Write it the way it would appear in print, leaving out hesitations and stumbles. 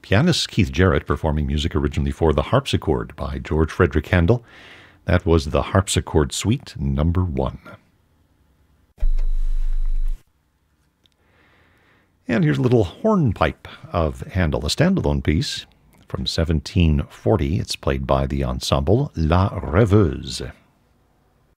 pianist Keith Jarrett performing music originally for the harpsichord by George Frederick Handel. That was the Harpsichord Suite number 1. And here's a little hornpipe of Handel, a standalone piece from 1740. It's played by the ensemble La Rêveuse.